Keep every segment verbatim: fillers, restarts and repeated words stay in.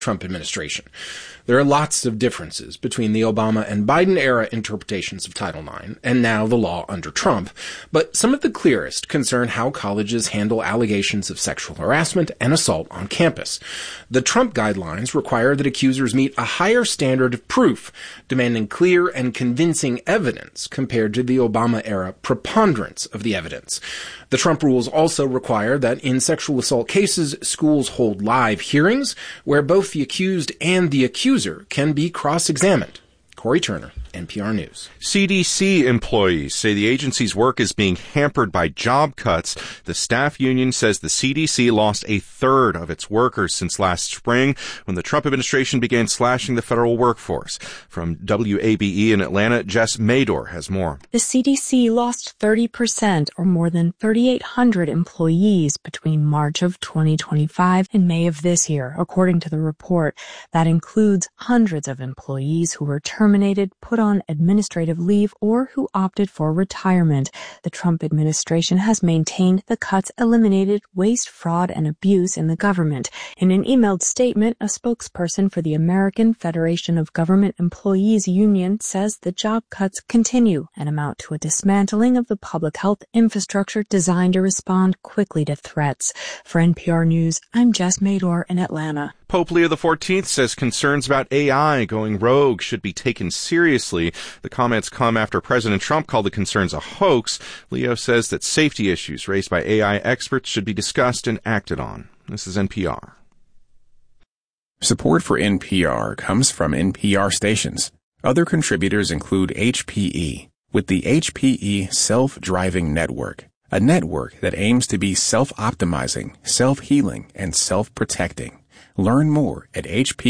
Trump administration. There are lots of differences between the Obama and Biden era interpretations of Title nine and now the law under Trump, but some of the clearest concern how colleges handle allegations of sexual harassment and assault on campus. The Trump guidelines require that accusers meet a higher standard of proof, demanding clear and convincing evidence compared to the Obama era preponderance of the evidence. The Trump rules also require that in sexual assault cases, schools hold live hearings where both the accused and the accuser can be cross-examined. Corey Turner, N P R News. C D C employees say the agency's work is being hampered by job cuts. The staff union says the C D C lost a third of its workers since last spring when the Trump administration began slashing the federal workforce. From W A B E in Atlanta, Jess Mador has more. The C D C lost thirty percent or more than thirty-eight hundred employees between March of twenty twenty-five and May of this year, according to the report. That includes hundreds of employees who were terminated, put on administrative leave, or who opted for retirement. The Trump administration has maintained the cuts eliminated waste, fraud, and abuse in the government. In an emailed statement, a spokesperson for the American Federation of Government Employees Union says the job cuts continue and amount to a dismantling of the public health infrastructure designed to respond quickly to threats. For N P R News, I'm Jess Mador in Atlanta. Pope Leo the fourteenth says concerns about A I going rogue should be taken seriously. The comments come after President Trump called the concerns a hoax. Leo says that safety issues raised by A I experts should be discussed and acted on. This is N P R. Support for N P R comes from N P R stations. Other contributors include H P E, with the H P E Self-Driving Network, a network that aims to be self-optimizing, self-healing, and self-protecting. Learn more at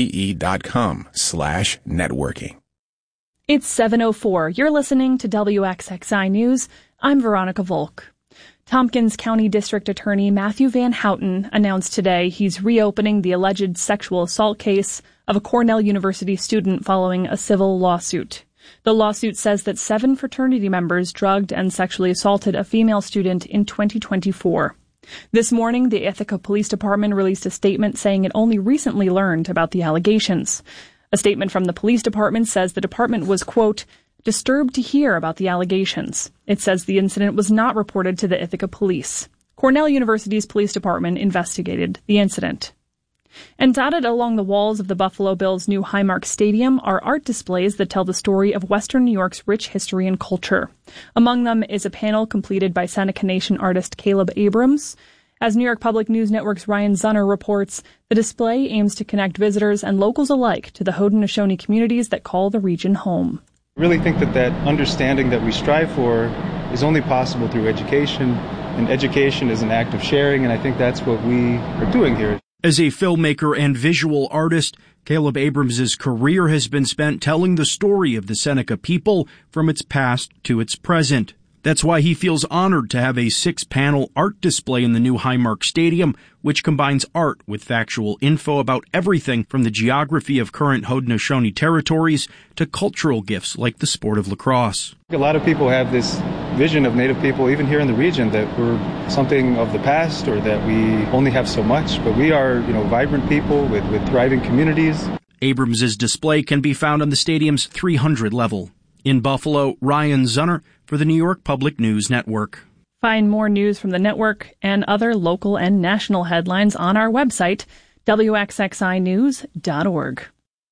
hpe.com slash networking. It's seven oh four. You're listening to W X X I News. I'm Veronica Volk. Tompkins County District Attorney Matthew Van Houten announced today he's reopening the alleged sexual assault case of a Cornell University student following a civil lawsuit. The lawsuit says that seven fraternity members drugged and sexually assaulted a female student in twenty twenty-four. This morning, the Ithaca Police Department released a statement saying it only recently learned about the allegations. A statement from the police department says the department was, quote, disturbed to hear about the allegations. It says the incident was not reported to the Ithaca police. Cornell University's police department investigated the incident. And dotted along the walls of the Buffalo Bills' new Highmark Stadium are art displays that tell the story of Western New York's rich history and culture. Among them is a panel completed by Seneca Nation artist Caleb Abrams. As New York Public News Network's Ryan Zunner reports, the display aims to connect visitors and locals alike to the Haudenosaunee communities that call the region home. I really think that that understanding that we strive for is only possible through education, and education is an act of sharing, and I think that's what we are doing here. As a filmmaker and visual artist, Caleb Abrams' career has been spent telling the story of the Seneca people from its past to its present. That's why he feels honored to have a six-panel art display in the new Highmark Stadium, which combines art with factual info about everything from the geography of current Haudenosaunee territories to cultural gifts like the sport of lacrosse. A lot of people have this vision of Native people, even here in the region, that we're something of the past or that we only have so much, but we are, you know, vibrant people with, with thriving communities. Abrams' display can be found on the stadium's three hundred level. In Buffalo, Ryan Zunner for the New York Public News Network. Find more news from the network and other local and national headlines on our website, W X X I news dot org.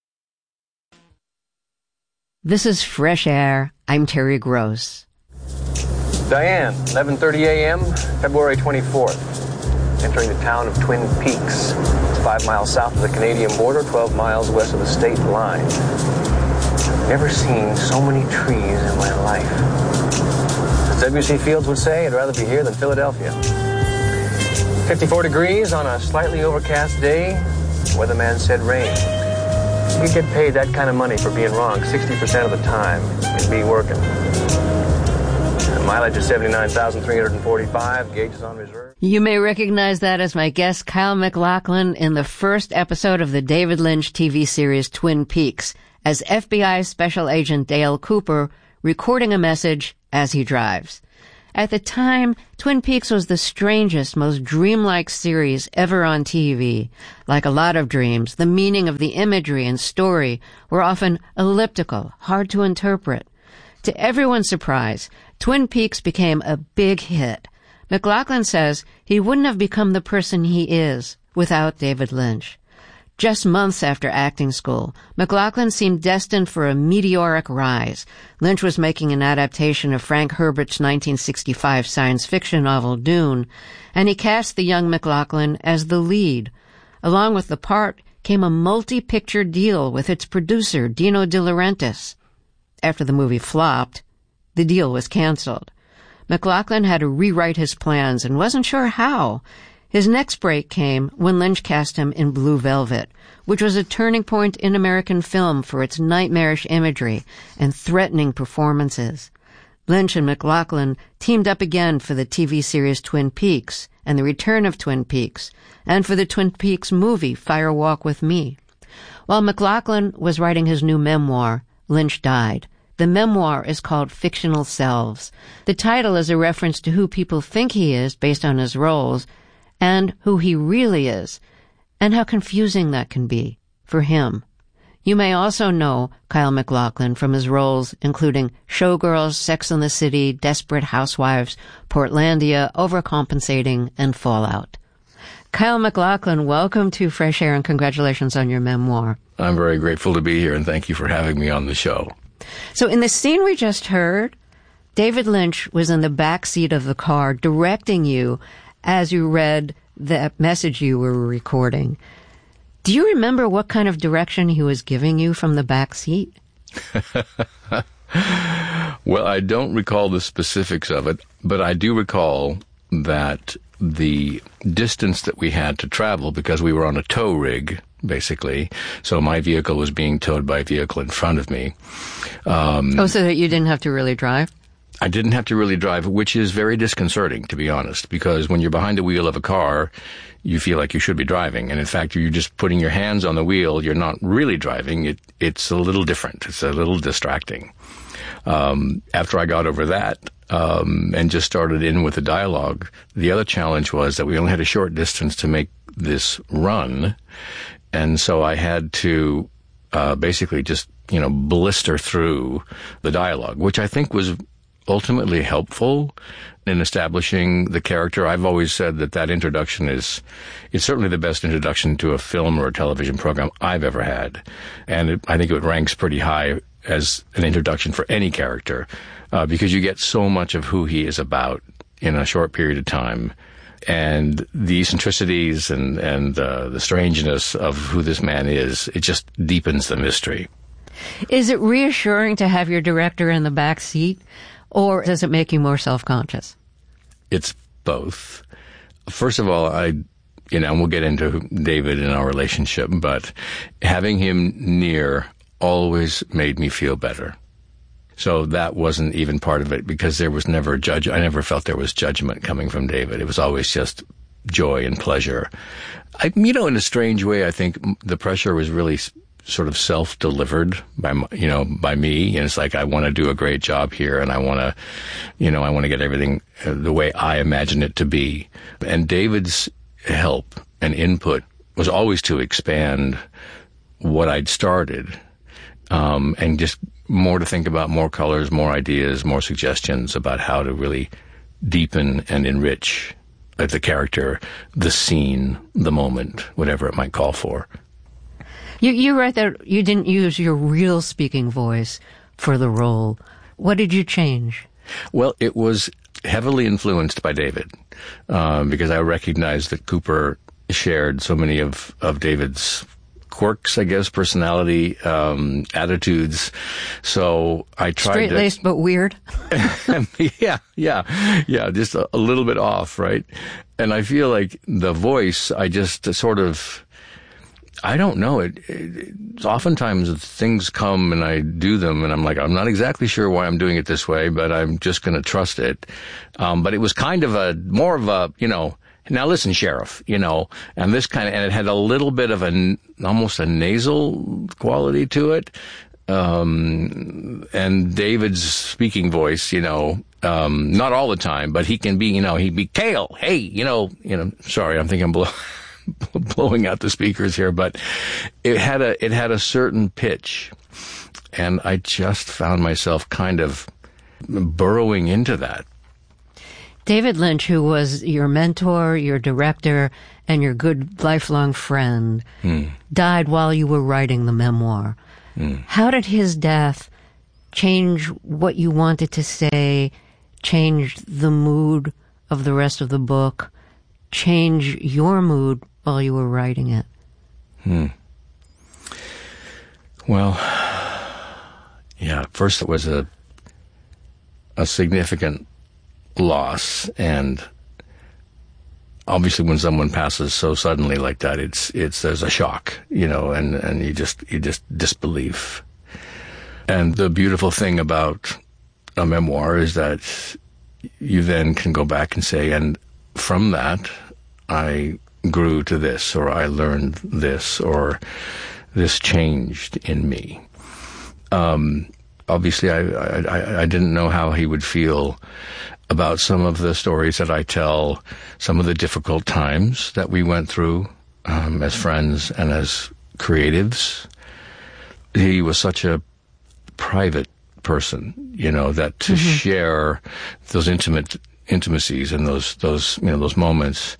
This is Fresh Air. I'm Terry Gross. Diane, eleven thirty a.m., February twenty-fourth. Entering the town of Twin Peaks. It's five miles south of the Canadian border, twelve miles west of the state line. Never seen so many trees in my life. As W C Fields would say, I'd rather be here than Philadelphia. fifty-four degrees on a slightly overcast day. Weatherman said rain. You could get paid that kind of money for being wrong sixty percent of the time. You'd be working. The mileage is seventy-nine thousand three hundred forty-five. Gauge is on reserve. You may recognize that as my guest Kyle MacLachlan in the first episode of the David Lynch T V series Twin Peaks, as F B I Special Agent Dale Cooper recording a message as he drives. At the time, Twin Peaks was the strangest, most dreamlike series ever on T V. Like a lot of dreams, the meaning of the imagery and story were often elliptical, hard to interpret. To everyone's surprise, Twin Peaks became a big hit. MacLachlan says he wouldn't have become the person he is without David Lynch. Just months after acting school, MacLachlan seemed destined for a meteoric rise. Lynch was making an adaptation of Frank Herbert's nineteen sixty-five science fiction novel Dune, and he cast the young MacLachlan as the lead. Along with the part came a multi-picture deal with its producer, Dino De Laurentiis. After the movie flopped, the deal was canceled. MacLachlan had to rewrite his plans and wasn't sure how. His next break came when Lynch cast him in Blue Velvet, which was a turning point in American film for its nightmarish imagery and threatening performances. Lynch and MacLachlan teamed up again for the T V series Twin Peaks and the return of Twin Peaks, and for the Twin Peaks movie Fire Walk with Me. While MacLachlan was writing his new memoir, Lynch died. The memoir is called Fictional Selves. The title is a reference to who people think he is based on his roles, and who he really is, and how confusing that can be for him. You may also know Kyle MacLachlan from his roles including Showgirls, Sex and the City, Desperate Housewives, Portlandia, Overcompensating, and Fallout. Kyle MacLachlan, welcome to Fresh Air and congratulations on your memoir. I'm very grateful to be here and thank you for having me on the show. So in the scene we just heard, David Lynch was in the back seat of the car directing you as you read the message you were recording. Do you remember what kind of direction he was giving you from the back seat? Well, I don't recall the specifics of it, but I do recall that the distance that we had to travel, because we were on a tow rig, basically, so my vehicle was being towed by a vehicle in front of me. Um, oh, so that you didn't have to really drive? I didn't have to really drive, which is very disconcerting, to be honest, because when you're behind the wheel of a car, you feel like you should be driving. And in fact, you're just putting your hands on the wheel. You're not really driving. It, it's a little different. It's a little distracting. Um, after I got over that, um, and just started in with the dialogue, the other challenge was that we only had a short distance to make this run. And so I had to, uh, basically just, you know, blister through the dialogue, which I think was ultimately helpful in establishing the character. I've always said that that introduction is, is certainly the best introduction to a film or a television program I've ever had. And it, I think it ranks pretty high as an introduction for any character, uh, because you get so much of who he is about in a short period of time. And the eccentricities and, and uh, the strangeness of who this man is, it just deepens the mystery. Is it reassuring to have your director in the back seat? Or does it make you more self-conscious? It's both. First of all, I, you know, and we'll get into David and our relationship, but having him near always made me feel better. So that wasn't even part of it, because there was never a judge. I never felt there was judgment coming from David. It was always just joy and pleasure. I, you know, in a strange way, I think the pressure was really sort of self-delivered by, you know, by me. And it's like, I want to do a great job here, and I want to, you know, I want to get everything the way I imagine it to be. And David's help and input was always to expand what I'd started, um, and just more to think about, more colors, more ideas, more suggestions about how to really deepen and enrich the character, the scene, the moment, whatever it might call for. You, you write that you didn't use your real speaking voice for the role. What did you change? Well, it was heavily influenced by David, um, because I recognized that Cooper shared so many of, of David's quirks, I guess, personality, um, attitudes. So I tried Straight-laced to... but weird. yeah, yeah, yeah, just a, a little bit off, right? And I feel like the voice, I just sort of... I don't know. It, it, oftentimes things come and I do them and I'm like, I'm not exactly sure why I'm doing it this way, but I'm just going to trust it. Um, but it was kind of a, more of a, you know, now listen, Sheriff, you know, and this kind of, and it had a little bit of a, almost a nasal quality to it. Um, and David's speaking voice, you know, um, not all the time, but he can be, you know, he'd be, Cale, hey, you know, you know, sorry, I'm thinking I'm blow, blowing out the speakers here, but it had a, it had a certain pitch. And I just found myself kind of burrowing into that. David Lynch, who was your mentor, your director, and your good lifelong friend, mm. died while you were writing the memoir. Mm. How did his death change what you wanted to say, change the mood of the rest of the book, change your mood while you were writing it? Hmm. Well, yeah, first it was a a significant loss, and obviously when someone passes so suddenly like that, it's it's there's a shock, you know, and and you just you just disbelief. And the beautiful thing about a memoir is that you then can go back and say, and from that I grew to this, or I learned this, or this changed in me. Um, obviously, I, I I didn't know how he would feel about some of the stories that I tell, some of the difficult times that we went through um, as friends and as creatives. He was such a private person, you know, that to mm-hmm. share those intimate intimacies and those those you know those moments,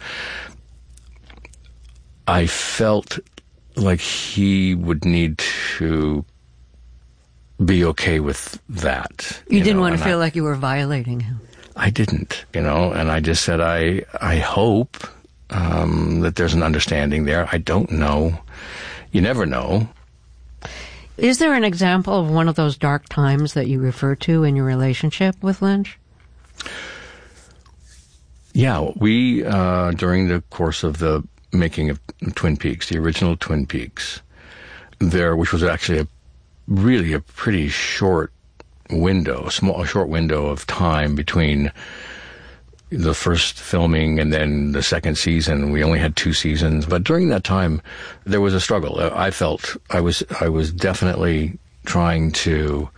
I felt like he would need to be okay with that. You, you didn't know? want to and feel I, like you were violating him. I didn't, you know, and I just said, I I hope um, that there's an understanding there. I don't know. You never know. Is there an example of one of those dark times that you refer to in your relationship with Lynch? Yeah, we, uh, during the course of the making of Twin Peaks, the original Twin Peaks, there, which was actually a really a pretty short window, a small, a short window of time between the first filming and then the second season. We only had two seasons, but during that time, there was a struggle. I felt I was I was definitely trying to,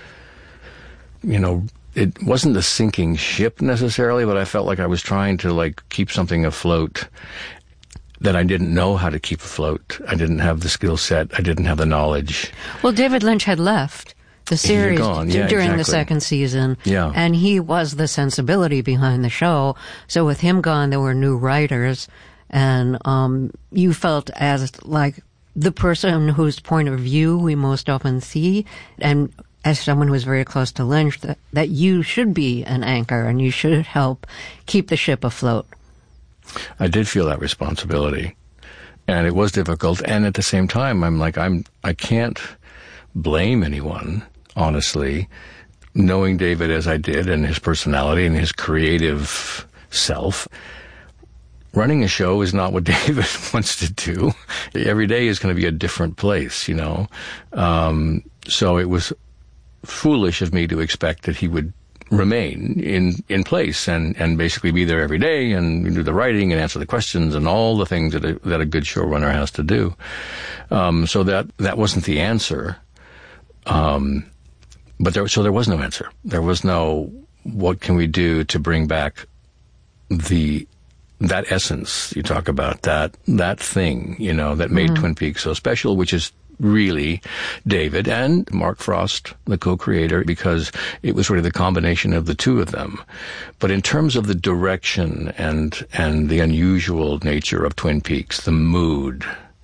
you know, it wasn't the sinking ship necessarily, but I felt like I was trying to like keep something afloat that I didn't know how to keep afloat. I didn't have the skill set. I didn't have the knowledge. Well, David Lynch had left the series gone. Yeah, during exactly. the second season. Yeah. And he was the sensibility behind the show. So with him gone, there were new writers. And um, you felt as like the person whose point of view we most often see. And as someone who was very close to Lynch, that, that you should be an anchor and you should help keep the ship afloat. I did feel that responsibility, and it was difficult. And at the same time, I'm like, I'm, I can't blame anyone, honestly, knowing David as I did and his personality and his creative self. Running a show is not what David wants to do. Every day is going to be a different place, you know. Um, so it was foolish of me to expect that he would remain in, in place and, and basically be there every day and do the writing and answer the questions and all the things that a, that a good showrunner has to do. Um, so that, that wasn't the answer. Um, but there, so there was no answer. There was no, what can we do to bring back the, that essence you talk about, that, that thing, you know, that made mm-hmm. Twin Peaks so special, which is really David and Mark Frost, the co-creator, because it was really the combination of the two of them. But in terms of the direction and and the unusual nature of Twin Peaks, the mood,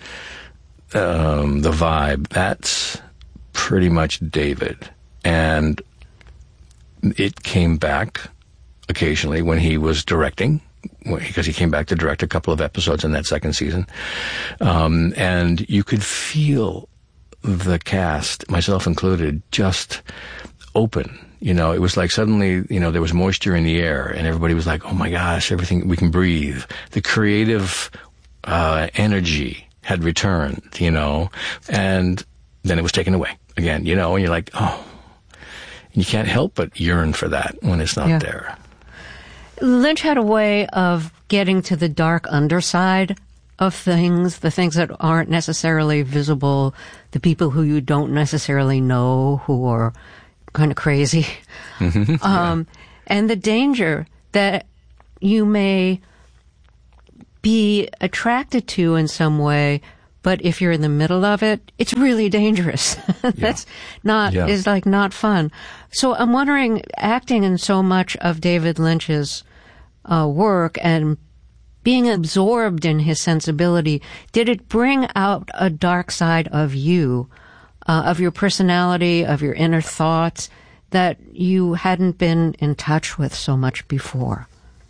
um, the vibe, that's pretty much David. And it came back occasionally when he was directing, because he came back to direct a couple of episodes in that second season. Um, and you could feel the cast, myself included, just open. You know, it was like suddenly, you know, there was moisture in the air and everybody was like, oh my gosh, everything, we can breathe. The creative uh, energy had returned, you know, and then it was taken away again, you know, and you're like, oh, you can't help but yearn for that when it's not yeah. there. Lynch had a way of getting to the dark underside of things, the things that aren't necessarily visible, the people who you don't necessarily know who are kind of crazy, Mm-hmm. um, yeah. and the danger that you may be attracted to in some way, but if you're in the middle of it, it's really dangerous. That's not, Yeah. is like not fun. So I'm wondering, acting in so much of David Lynch's uh, work and being absorbed in his sensibility, did it bring out a dark side of you, uh, of your personality, of your inner thoughts that you hadn't been in touch with so much before?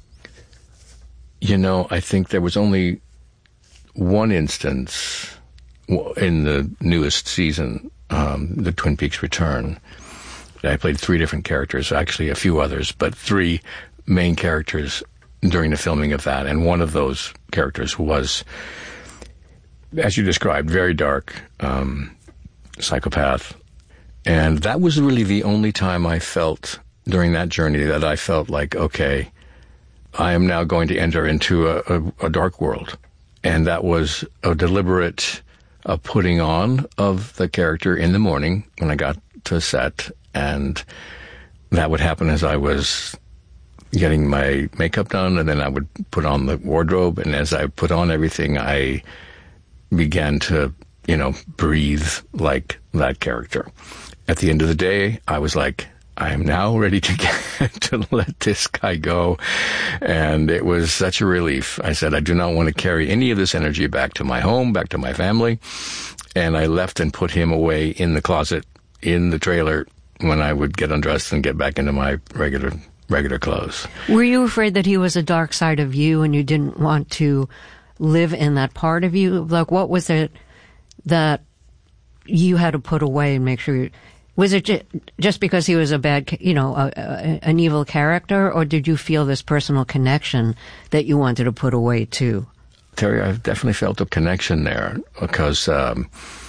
You know, I think there was only one instance in the newest season, um, the Twin Peaks Return. I played three different characters, actually a few others, but three main characters during the filming of that. And one of those characters was, as you described, very dark, um, psychopath. And that was really the only time I felt during that journey that I felt like, okay, I am now going to enter into a, a, a dark world. And that was a deliberate uh, putting on of the character in the morning when I got to set. And that would happen as I was getting my makeup done, and then I would put on the wardrobe. And as I put on everything, I began to, you know, breathe like that character. At the end of the day, I was like, I am now ready to get to let this guy go. And it was such a relief. I said, I do not want to carry any of this energy back to my home, back to my family. And I left and put him away in the closet, in the trailer, when I would get undressed and get back into my regular regular clothes. Were you afraid that he was a dark side of you and you didn't want to live in that part of you? Like, what was it that you had to put away and make sure you... Was it just because he was a bad, you know, a, a, an evil character, or did you feel this personal connection that you wanted to put away too? Terry, I've definitely felt a connection there because, um,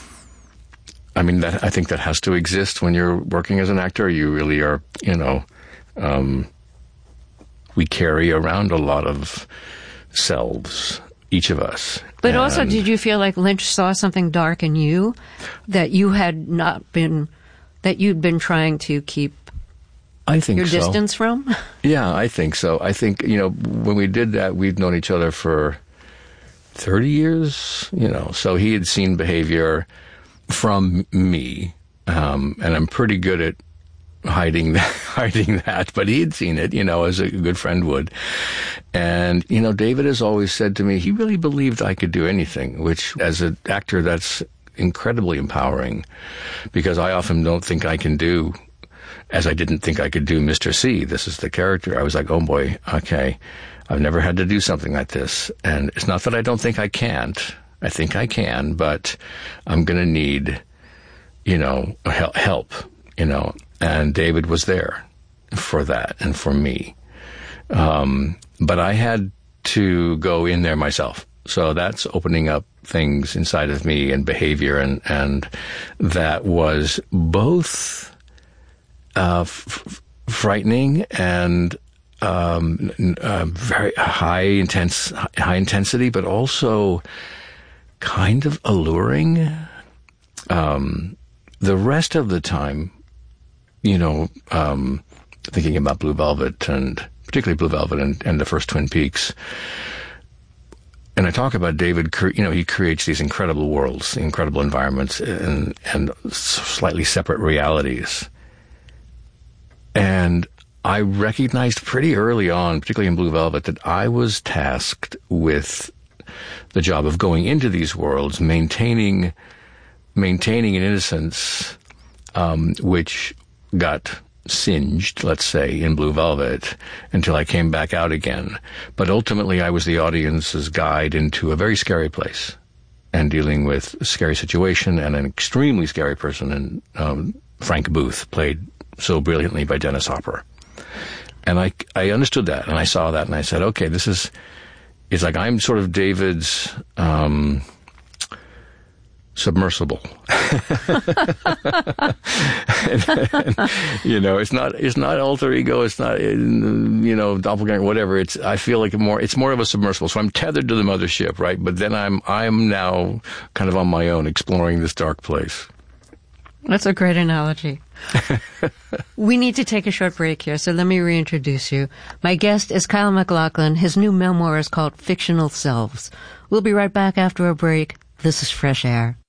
I mean, that I think that has to exist when you're working as an actor. You really are, you know, um, we carry around a lot of selves, each of us. But and also, did you feel like Lynch saw something dark in you that you had not been... that you'd been trying to keep I think your so. distance from? Yeah, I think so. I think, you know, when we did that, we'd known each other for thirty years, you know, so he had seen behavior from me, um, and I'm pretty good at hiding that, hiding that, but he had seen it, you know, as a good friend would. And, you know, David has always said to me, he really believed I could do anything, which as an actor, that's incredibly empowering, because I often don't think I can do, as I didn't think I could do Mister C. This is the character. I was like, oh boy, okay, I've never had to do something like this. And it's not that I don't think I can't. I think I can, but I'm going to need, you know, help, you know. And David was there for that and for me. Um, but I had to go in there myself. So that's opening up things inside of me and behavior, and, and that was both uh, f- frightening and um, uh, very high intense, high intensity, but also kind of alluring. Um, the rest of the time, you know, um, thinking about Blue Velvet, and particularly Blue Velvet and, and the first Twin Peaks. And I talk about David, you know, he creates these incredible worlds, incredible environments, and, and slightly separate realities. And I recognized pretty early on, particularly in Blue Velvet, that I was tasked with the job of going into these worlds, maintaining, maintaining an innocence, um, which got singed, let's say, in Blue Velvet until I came back out again. But ultimately, I was the audience's guide into a very scary place and dealing with a scary situation and an extremely scary person, and um, Frank Booth, played so brilliantly by Dennis Hopper. And I, I understood that, and I saw that, and I said, okay, this is, it's like I'm sort of David's um, submersible. and, and, you know, it's not it's not alter ego. It's not you know doppelganger, whatever. It's I feel like more it's more of a submersible. So I'm tethered to the mothership, right? But then I'm I'm now kind of on my own, exploring this dark place. That's a great analogy. We need to take a short break here, so let me reintroduce you. My guest is Kyle MacLachlan. His new memoir is called Fictional Selves. We'll be right back after a break. This is Fresh Air.